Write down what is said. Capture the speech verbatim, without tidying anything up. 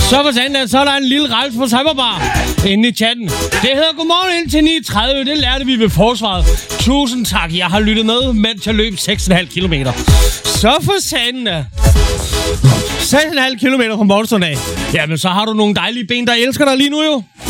Så for sanden, så er der en lille rejse på Cyberbar inde i chatten. Det hedder godmorgen indtil ni tredive. Det lærte vi ved forsvaret. Tusind tak. Jeg har lyttet med, mens jeg løb seks komma fem kilometer. Så for sanden. seks komma fem kilometer på morgensundag. Jamen, så har du nogle dejlige ben, der elsker dig lige nu jo.